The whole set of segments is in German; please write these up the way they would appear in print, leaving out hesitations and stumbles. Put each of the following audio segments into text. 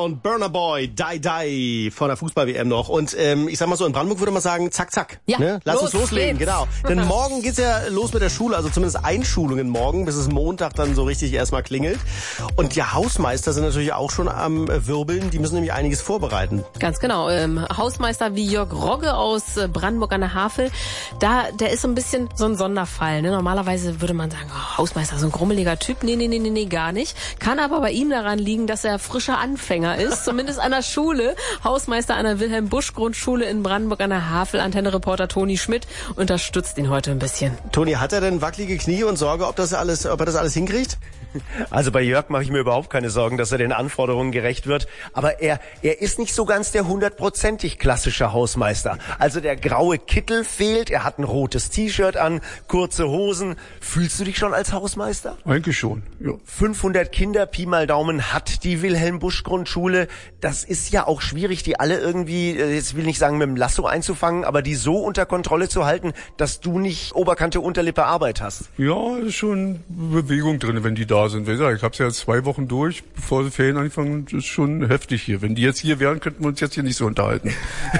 und Burna Boy, Die Die von der Fußball-WM noch. Und ich sag mal so, in Brandenburg würde man sagen, zack, zack. Ja, ne? Lass uns loslegen, geht's. genau. Denn morgen geht's ja los mit der Schule, also zumindest Einschulungen morgen, bis es Montag dann so richtig erstmal klingelt. Und die Hausmeister sind natürlich auch schon am Wirbeln, die müssen nämlich einiges vorbereiten. Ganz genau. Hausmeister wie Jörg Rogge aus Brandenburg an der Havel, der ist so ein bisschen so ein Sonderfall. Ne? Normalerweise würde man sagen, oh, Hausmeister, so ein grummeliger Typ. Nee, gar nicht. Kann aber bei ihm daran liegen, dass er frischer Anfänger ist, zumindest an der Schule. Hausmeister an der Wilhelm-Busch-Grundschule in Brandenburg an der Havel. Antenne-Reporter Toni Schmidt unterstützt ihn heute ein bisschen. Toni, hat er denn wackelige Knie und Sorge, ob er das alles hinkriegt? Also bei Jörg mache ich mir überhaupt keine Sorgen, dass er den Anforderungen gerecht wird. Aber er ist nicht so ganz der 100%ig klassische Hausmeister. Also der graue Kittel fehlt, er hat ein rotes T-Shirt an, kurze Hosen. Fühlst du dich schon als Hausmeister? Eigentlich schon, ja. 500 Kinder, Pi mal Daumen, hat die Wilhelm-Busch-Grundschule. Das ist ja auch schwierig, die alle irgendwie, jetzt will ich nicht sagen mit dem Lasso einzufangen, aber die so unter Kontrolle zu halten, dass du nicht Oberkante, Unterlippe Arbeit hast. Ja, ist schon Bewegung drin, wenn die da sind. Wie gesagt, ich habe es ja 2 Wochen durch, bevor die Ferien anfangen. Das ist schon heftig hier. Wenn die jetzt hier wären, könnten wir uns jetzt hier nicht so unterhalten.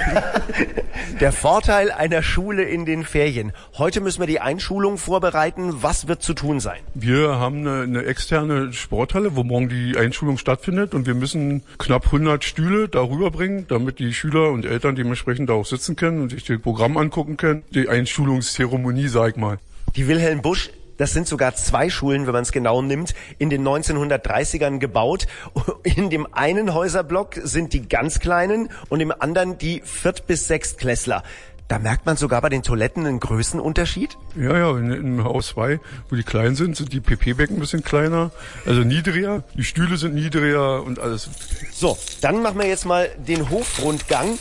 Der Vorteil einer Schule in den Ferien. Heute müssen wir die Einschulung vorbereiten. Was wird zu tun sein? Wir haben eine externe Sporthalle, wo morgen die Einschulung stattfindet, und wir müssen knapp 100 Stühle darüber bringen, damit die Schüler und Eltern dementsprechend da auch sitzen können und sich das Programm angucken können. Die Einschulungszeremonie, sag ich mal. Die Wilhelm Busch, das sind sogar 2 Schulen, wenn man es genau nimmt, in den 1930ern gebaut. In dem einen Häuserblock sind die ganz Kleinen und im anderen die 4. bis 6. Klässler. Da merkt man sogar bei den Toiletten einen Größenunterschied? Ja, im Haus 2, wo die klein sind die PP-Becken ein bisschen kleiner, also niedriger, die Stühle sind niedriger und alles. So, dann machen wir jetzt mal den Hofrundgang.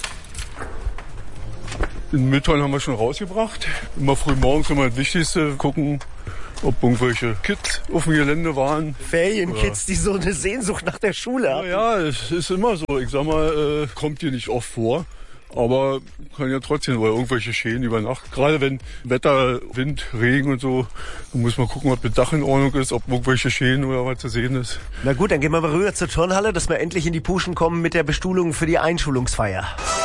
Den Müllton haben wir schon rausgebracht. Immer früh morgens immer das Wichtigste, gucken, ob irgendwelche Kids auf dem Gelände waren. Ferienkids, die so eine Sehnsucht nach der Schule haben. Ja, es ist immer so. Ich sag mal, kommt hier nicht oft vor. Aber kann ja trotzdem oder irgendwelche Schäden über Nacht. Gerade wenn Wetter, Wind, Regen und so, dann muss man gucken, ob das Dach in Ordnung ist, ob irgendwelche Schäden oder was zu sehen ist. Na gut, dann gehen wir mal rüber zur Turnhalle, dass wir endlich in die Puschen kommen mit der Bestuhlung für die Einschulungsfeier.